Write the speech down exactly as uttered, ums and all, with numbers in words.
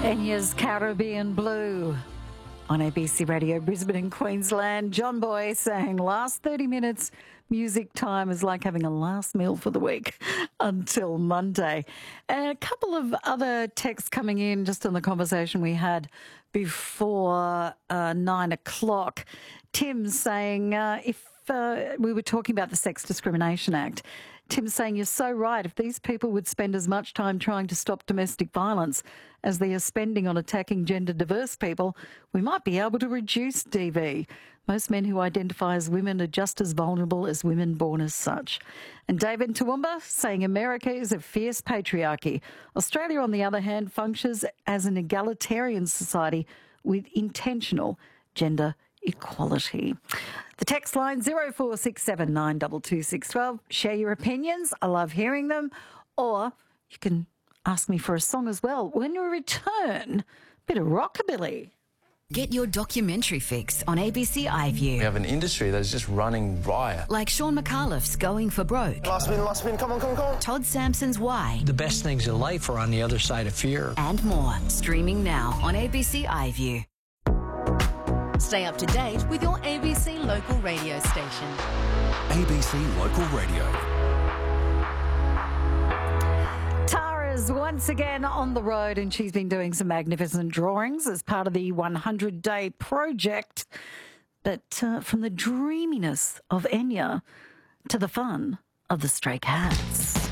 Enya's Caribbean Blue on A B C Radio Brisbane and Queensland. John Boy saying last thirty minutes music time is like having a last meal for the week until Monday. And a couple of other texts coming in just on the conversation we had before uh, nine o'clock. Tim saying uh, if uh, we were talking about the Sex Discrimination Act, Tim's saying you're so right. If these people would spend as much time trying to stop domestic violence as they are spending on attacking gender diverse people, we might be able to reduce D V. Most men who identify as women are just as vulnerable as women born as such. And David Toowoomba saying America is a fierce patriarchy. Australia, on the other hand, functions as an egalitarian society with intentional gender equality. The text line zero four six seven nine two two six one two. Share your opinions. I love hearing them. Or you can ask me for a song as well. When you return, a bit of rockabilly. Get your documentary fix on A B C iView. We have an industry that's just running riot. Like Sean McAuliffe's Going for Broke. Last spin, last spin, come on, come on, come on. Todd Sampson's Why. The best things in life are on the other side of fear. And more. Streaming now on A B C iView. Stay up to date with your A B C local radio station. A B C Local Radio. Tara's once again on the road and she's been doing some magnificent drawings as part of the one hundred day project. But uh, from the dreaminess of Enya to the fun of the Stray Cats.